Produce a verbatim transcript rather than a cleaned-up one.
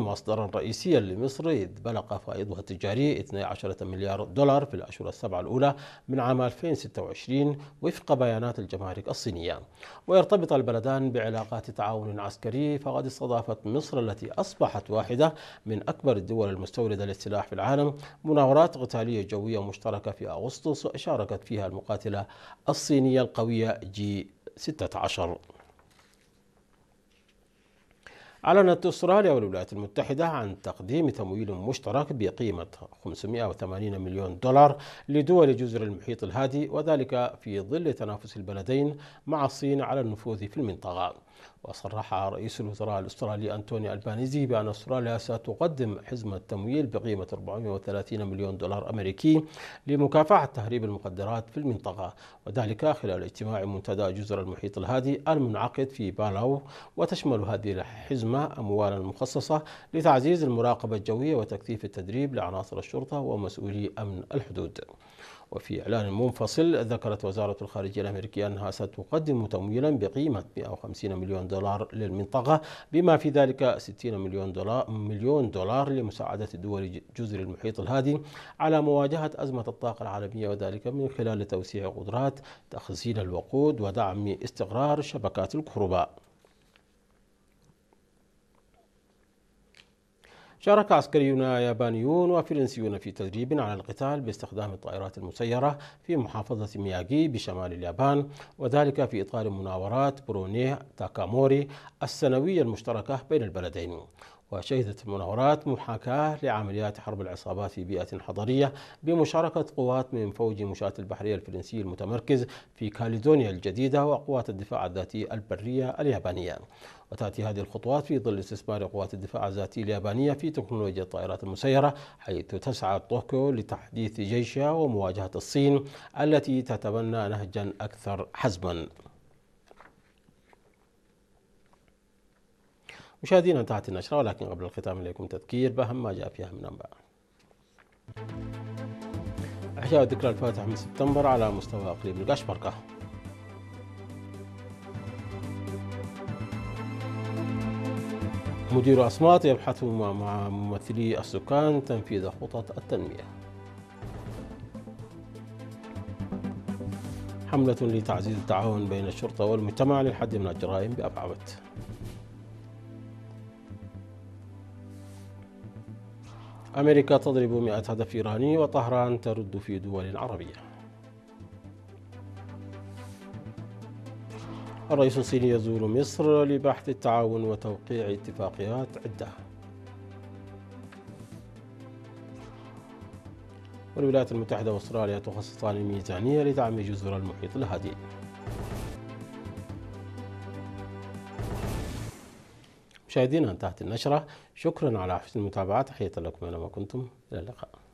مصدرا رئيسيا لمصر، إذ بلغ فائضها التجاري اثني عشر مليار دولار في الأشهر السبعة الأولى من عام ألفين وستة وعشرين وفق بيانات الجمارك الصينية. ويرتبط البلدان بعلاقات تعاون عسكري، فقد استضافت مصر التي أصبحت واحدة من أكبر الدول المستوردة للسلاح في العالم مناورات قتالية جوية مشتركة في أغسطس شاركت فيها المقاتلة الصينية القوية جي ستة عشر. أعلنت أستراليا والولايات المتحدة عن تقديم تمويل مشترك بقيمة خمسمائة وثمانين مليون دولار لدول جزر المحيط الهادي، وذلك في ظل تنافس البلدين مع الصين على النفوذ في المنطقة. وصرح رئيس الوزراء الأسترالي أنتوني ألبانيزي بأن أستراليا ستقدم حزمة تمويل بقيمة أربعمائة وثلاثين مليون دولار أمريكي لمكافحة تهريب المخدرات في المنطقة، وذلك خلال اجتماع منتدى جزر المحيط الهادي المنعقد في بالاو. وتشمل هذه الحزمة أموالا مخصصة لتعزيز المراقبة الجوية وتكثيف التدريب لعناصر الشرطة ومسؤولي أمن الحدود. وفي إعلان منفصل ذكرت وزارة الخارجية الأمريكية أنها ستقدم تمويلا بقيمة مائة وخمسين مليون دولار للمنطقة، بما في ذلك ستين مليون دولار مليون دولار لمساعدة دول جزر المحيط الهادي على مواجهة أزمة الطاقة العالمية، وذلك من خلال توسيع قدرات تخزين الوقود ودعم استقرار شبكات الكهرباء. شارك عسكريون يابانيون وفرنسيون في تدريب على القتال باستخدام الطائرات المسيرة في محافظة مياغي بشمال اليابان، وذلك في إطار مناورات برونيه تاكاموري السنوية المشتركة بين البلدين. وشهدت المناورات محاكاة لعمليات حرب العصابات في بيئة حضرية بمشاركة قوات من فوج مشاة البحرية الفرنسي المتمركز في كاليدونيا الجديدة وقوات الدفاع الذاتي البرية اليابانية. وتأتي هذه الخطوات في ظل استثمار قوات الدفاع الذاتي اليابانية في تكنولوجيا الطائرات المسيرة، حيث تسعى طوكيو لتحديث جيشها ومواجهة الصين التي تتبنى نهجا أكثر حزما. مشاهدينا، انتهت النشرة، ولكن قبل الختام إليكم تذكير بأهم ما جاء فيها من أنباء. إحياء ذكرى الفاتح من سبتمبر على مستوى إقليم القشبركة. مدير أصمات يبحث مع ممثلي السكان تنفيذ خطط التنمية. حملة لتعزيز التعاون بين الشرطة والمجتمع للحد من الجرائم بأبعبت. أمريكا تضرب مئة هدف إيراني وطهران ترد في دول عربية. الرئيس الصيني يزور مصر لبحث التعاون وتوقيع اتفاقيات عدة. والولايات المتحدة وأستراليا تخصصان ميزانية لدعم جزر المحيط الهادي. مشاهدينا، انتهت النشرة. شكرا على حسن المتابعة. تحية لكم أينما كنتم. إلى اللقاء.